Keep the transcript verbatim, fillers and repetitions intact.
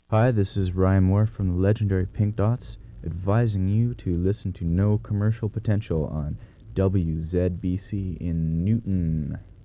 Hi, this is Ryan Moore from the legendary Pink Dots, advising you to listen to No Commercial Potential on W Z B C in Newton.